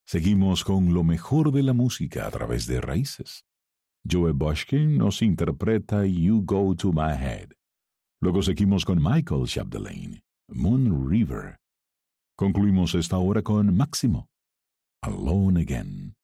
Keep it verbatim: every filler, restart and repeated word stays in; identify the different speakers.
Speaker 1: Seguimos con lo mejor de la música a través de Raíces. Joe Bushkin nos interpreta You Go to My Head. Luego seguimos con Michael Chapdelaine, Moon River. Concluimos esta hora con Máximo, Alone Again.